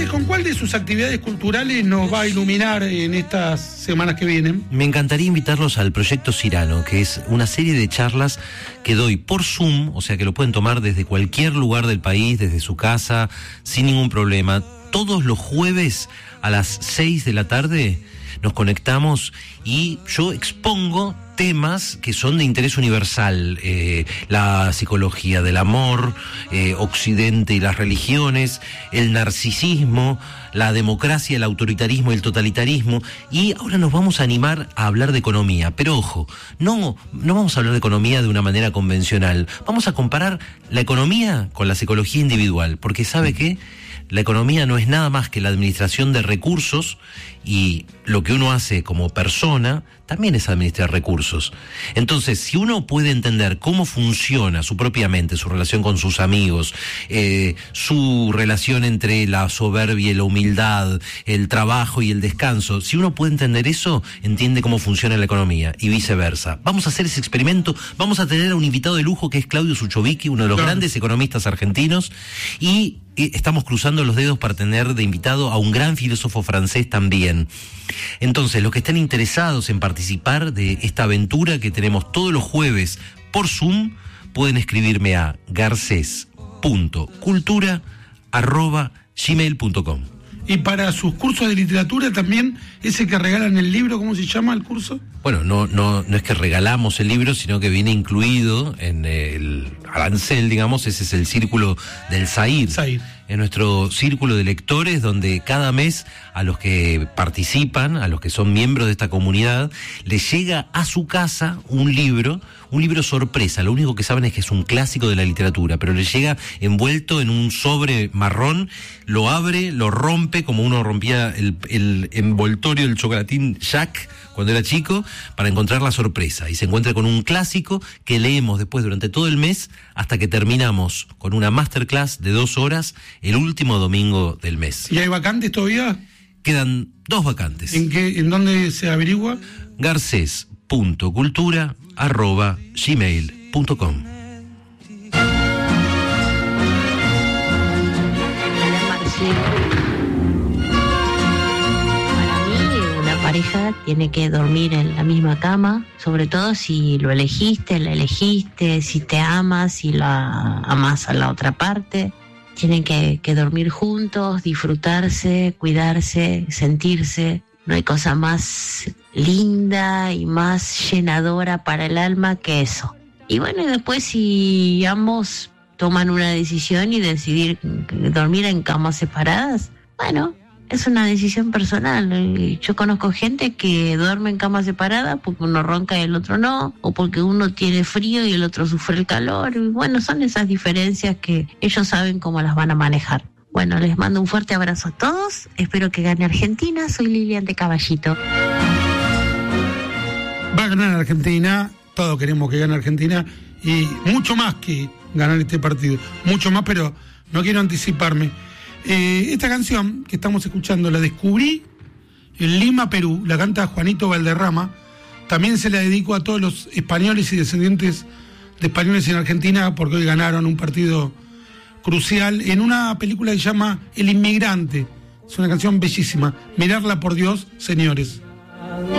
Garcés, ¿con cuál de sus actividades culturales nos va a iluminar en estas semanas que vienen? Me encantaría invitarlos al Proyecto Cyrano, que es una serie de charlas que doy por Zoom, o sea que lo pueden tomar desde cualquier lugar del país, desde su casa, sin ningún problema. Todos los jueves a las 6 de la tarde nos conectamos y yo expongo temas que son de interés universal, la psicología del amor, Occidente y las religiones, el narcisismo, la democracia, el autoritarismo y el totalitarismo, y ahora nos vamos a animar a hablar de economía, pero ojo, no vamos a hablar de economía de una manera convencional, vamos a comparar la economía con la psicología individual, porque ¿sabe qué? La economía no es nada más que la administración de recursos y lo que uno hace como persona también es administrar recursos. Entonces, si uno puede entender cómo funciona su propia mente, su relación con sus amigos, su relación entre la soberbia y la humildad, el trabajo y el descanso, si uno puede entender eso, entiende cómo funciona la economía y viceversa. Vamos a hacer ese experimento, vamos a tener a un invitado de lujo que es Claudio Suchovicki, uno de los grandes economistas argentinos, y estamos cruzando los dedos para tener de invitado a un gran filósofo francés también. Entonces, los que estén interesados en participar de esta aventura que tenemos todos los jueves por Zoom, pueden escribirme a garces.cultura@gmail.com. Y para sus cursos de literatura también, ese que regalan el libro, ¿cómo se llama el curso? Bueno, no es que regalamos el libro, sino que viene incluido en el arancel, digamos, ese es el círculo del Zahir. En nuestro círculo de lectores, donde cada mes a los que participan, a los que son miembros de esta comunidad, les llega a su casa un libro sorpresa. Lo único que saben es que es un clásico de la literatura, pero les llega envuelto en un sobre marrón, lo abre, lo rompe, como uno rompía el envoltorio del chocolatín Jack cuando era chico, para encontrar la sorpresa. Y se encuentra con un clásico que leemos después durante todo el mes, hasta que terminamos con una masterclass de 2 horas el último domingo del mes. ¿Y hay vacantes todavía? Quedan 2 vacantes. ¿En dónde se averigua? garces.cultura@gmail.com. Pareja tiene que dormir en la misma cama, sobre todo si lo elegiste, la elegiste, si te amas, si la amas a la otra parte. Tienen que dormir juntos, disfrutarse, cuidarse, sentirse. No hay cosa más linda y más llenadora para el alma que eso. Y bueno, y después si ambos toman una decisión y decidir dormir en camas separadas, bueno, es una decisión personal. Yo conozco gente que duerme en cama separada porque uno ronca y el otro no, o porque uno tiene frío y el otro sufre el calor. Y bueno, son esas diferencias que ellos saben cómo las van a manejar. Bueno, les mando un fuerte abrazo a todos. Espero que gane Argentina. Soy Lilian de Caballito. Va a ganar Argentina. Todos queremos que gane Argentina. Y mucho más que ganar este partido. Mucho más, pero no quiero anticiparme. Esta canción que estamos escuchando la descubrí en Lima, Perú, la canta Juanito Valderrama. También se la dedico a todos los españoles y descendientes de españoles en Argentina, porque hoy ganaron un partido crucial en una película que se llama El Inmigrante. Es una canción bellísima. Mirarla, por Dios, señores.